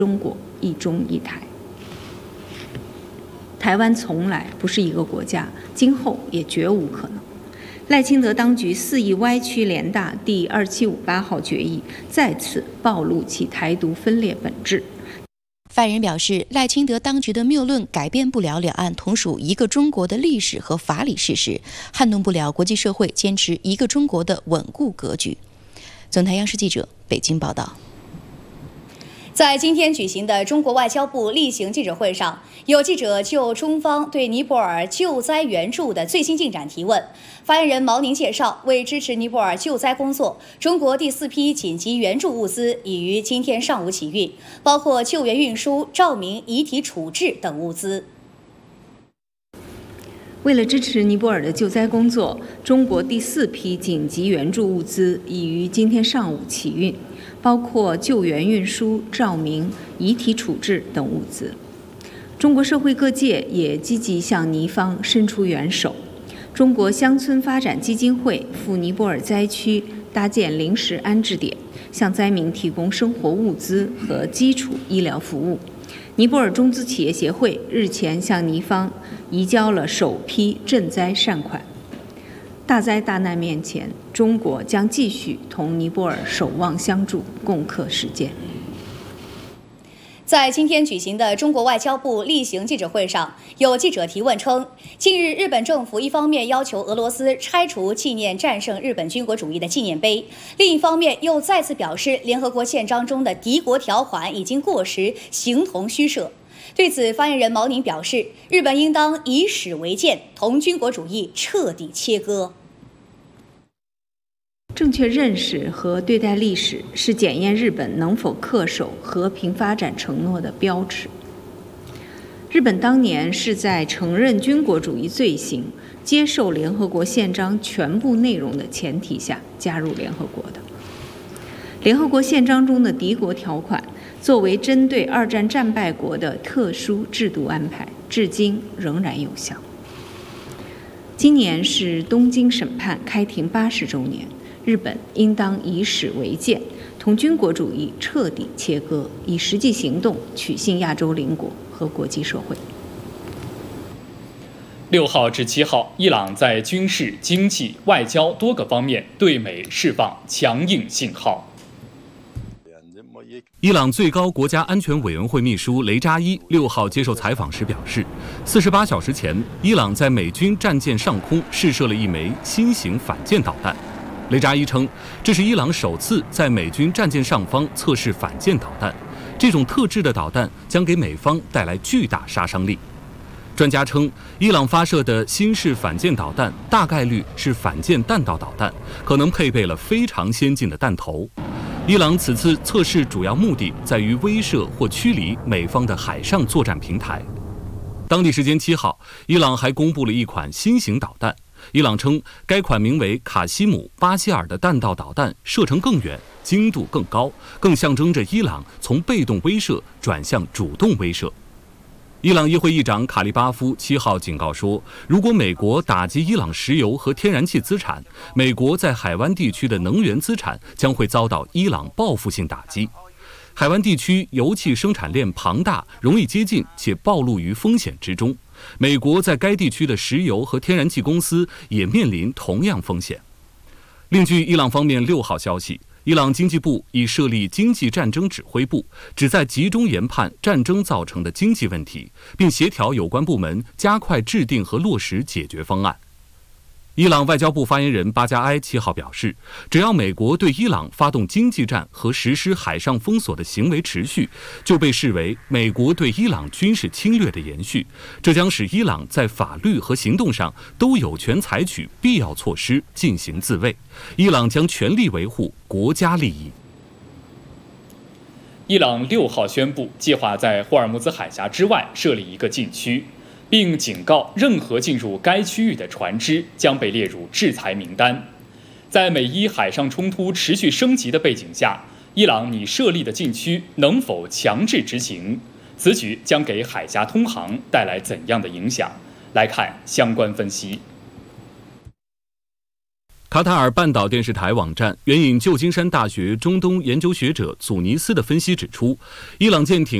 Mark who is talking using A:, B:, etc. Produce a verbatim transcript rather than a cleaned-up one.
A: 中国一中一台。台湾从来不是一个国家，今后也绝无可能。赖清德当局肆意歪曲联大第二七五八号决议，再次暴露其台独分裂本质。
B: 发言人表示，赖清德当局的谬论改变不了两岸同属一个中国的历史和法理事实，撼动不了国际社会坚持一个中国的稳固格局。总台央视记者北京报道。
C: 在今天举行的中国外交部例行记者会上，有记者就中方对尼泊尔救灾援助的最新进展提问。发言人毛宁介绍，为支持尼泊尔救灾工作，中国第四批紧急援助物资已于今天上午起运，包括救援运输、照明、遗体处置等物资。
A: 为了支持尼泊尔的救灾工作，中国第四批紧急援助物资已于今天上午起运，包括救援运输、照明、遗体处置等物资。中国社会各界也积极向尼方伸出援手。中国乡村发展基金会赴尼泊尔灾区搭建临时安置点，向灾民提供生活物资和基础医疗服务。尼泊尔中资企业协会日前向尼方移交了首批赈灾善款。大灾大难面前，中国将继续同尼泊尔守望相助，共克时艰。
C: 在今天举行的中国外交部例行记者会上，有记者提问称，近日日本政府一方面要求俄罗斯拆除纪念战胜日本军国主义的纪念碑，另一方面又再次表示联合国宪章中的敌国条款已经过时，形同虚设。对此，发言人毛宁表示，日本应当以史为鉴，同军国主义彻底切割。
A: 正确认识和对待历史是检验日本能否恪守和平发展承诺的标尺。日本当年是在承认军国主义罪行、接受联合国宪章全部内容的前提下加入联合国的。联合国宪章中的敌国条款作为针对二战战败国的特殊制度安排，至今仍然有效。今年是东京审判开庭八十周年。日本应当以史为鉴，同军国主义彻底切割，以实际行动取信亚洲邻国和国际社会。
D: 六号至七号，伊朗在军事、经济、外交多个方面对美释放强硬信号。
E: 伊朗最高国家安全委员会秘书雷扎伊六号接受采访时表示，四十八小时前，伊朗在美军战舰上空试射了一枚新型反舰导弹。雷扎伊称，这是伊朗首次在美军战舰上方测试反舰导弹，这种特制的导弹将给美方带来巨大杀伤力。专家称，伊朗发射的新式反舰导弹大概率是反舰弹道导弹，可能配备了非常先进的弹头。伊朗此次测试主要目的在于威慑或驱离美方的海上作战平台。当地时间七号，伊朗还公布了一款新型导弹。伊朗称，该款名为卡西姆巴希尔的弹道导弹射程更远，精度更高，更象征着伊朗从被动威慑转向主动威慑。伊朗议会议长卡利巴夫七号警告说，如果美国打击伊朗石油和天然气资产，美国在海湾地区的能源资产将会遭到伊朗报复性打击。海湾地区油气生产链庞大，容易接近且暴露于风险之中。美国在该地区的石油和天然气公司也面临同样风险。另据伊朗方面六号消息，伊朗经济部已设立经济战争指挥部，旨在集中研判战争造成的经济问题，并协调有关部门加快制定和落实解决方案。伊朗外交部发言人巴加埃七号表示，只要美国对伊朗发动经济战和实施海上封锁的行为持续，就被视为美国对伊朗军事侵略的延续，这将使伊朗在法律和行动上都有权采取必要措施进行自卫。伊朗将全力维护国家利益。
D: 伊朗六号宣布，计划在霍尔木兹海峡之外设立一个禁区，并警告任何进入该区域的船只将被列入制裁名单。在美伊海上冲突持续升级的背景下，伊朗拟设立的禁区能否强制执行？此举将给海峡通航带来怎样的影响？来看相关分析。
E: 卡塔尔半岛电视台网站援引旧金山大学中东研究学者祖尼斯的分析指出，伊朗舰艇